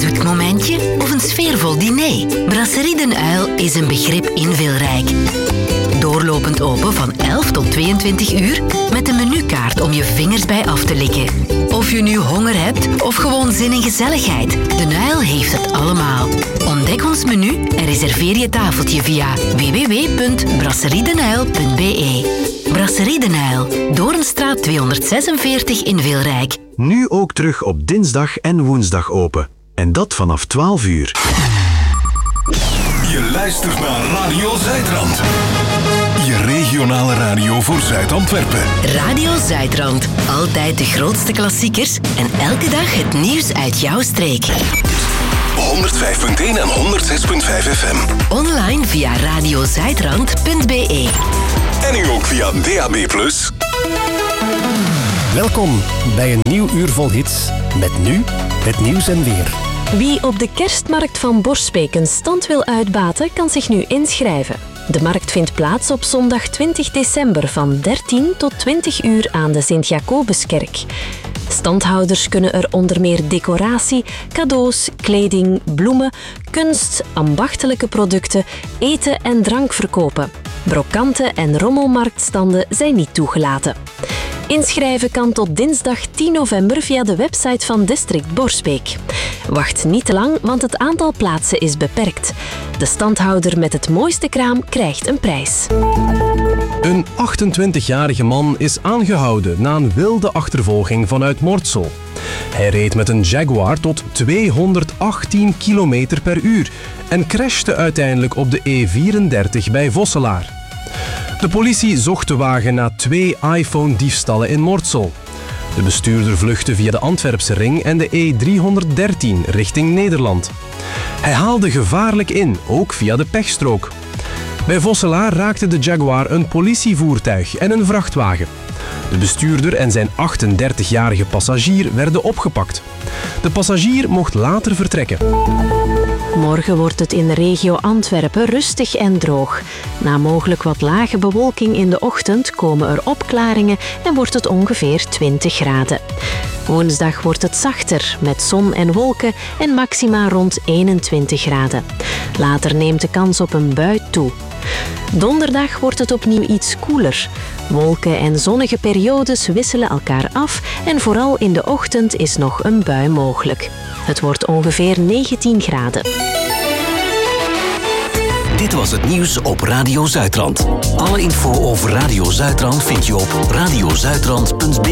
zoet momentje of een sfeervol diner? Brasserie Den Uil is een begrip in Vilrijk. Doorlopend open van 11 tot 22 uur met een menukaart om je vingers bij af te likken. Of je nu honger hebt of gewoon zin in gezelligheid, Den Uil heeft het allemaal. Ontdek ons menu en reserveer je tafeltje via www.brasseriedenuil.be. Brasserie Den Uil, Doornstraat 246 in Vilrijk. Nu ook terug op dinsdag en woensdag open. En dat vanaf 12 uur. Je luistert naar Radio Zuidrand. Je regionale radio voor Zuid-Antwerpen. Radio Zuidrand. Altijd de grootste klassiekers en elke dag het nieuws uit jouw streek. 105.1 en 106.5 FM. Online via radiozuidrand.be. En nu ook via DAB+. Welkom bij een nieuw uur vol hits. Met nu het nieuws en weer. Wie op de kerstmarkt van Borsbeek een stand wil uitbaten, kan zich nu inschrijven. De markt vindt plaats op zondag 20 december van 13 tot 20 uur aan de Sint-Jacobuskerk. Standhouders kunnen er onder meer decoratie, cadeaus, kleding, bloemen, kunst, ambachtelijke producten, eten en drank verkopen. Brokanten en rommelmarktstanden zijn niet toegelaten. Inschrijven kan tot dinsdag 10 november via de website van District Borsbeek. Wacht niet te lang, want het aantal plaatsen is beperkt. De standhouder met het mooiste kraam krijgt een prijs. Een 28-jarige man is aangehouden na een wilde achtervolging vanuit Mortsel. Hij reed met een Jaguar tot 218 km per uur en crashte uiteindelijk op de E34 bij Vosselaar. De politie zocht de wagen na 2 iPhone-diefstallen in Mortsel. De bestuurder vluchtte via de Antwerpse ring en de E313 richting Nederland. Hij haalde gevaarlijk in, ook via de pechstrook. Bij Vosselaar raakte de Jaguar een politievoertuig en een vrachtwagen. De bestuurder en zijn 38-jarige passagier werden opgepakt. De passagier mocht later vertrekken. Morgen wordt het in de regio Antwerpen rustig en droog. Na mogelijk wat lage bewolking in de ochtend komen er opklaringen en wordt het ongeveer 20 graden. Woensdag wordt het zachter, met zon en wolken en maxima rond 21 graden. Later neemt de kans op een bui toe. Donderdag wordt het opnieuw iets koeler. Wolken en zonnige periodes wisselen elkaar af en vooral in de ochtend is nog een bui mogelijk. Het wordt ongeveer 19 graden. Dit was het nieuws op Radio Zuidrand. Alle info over Radio Zuidrand vind je op radiozuidrand.be.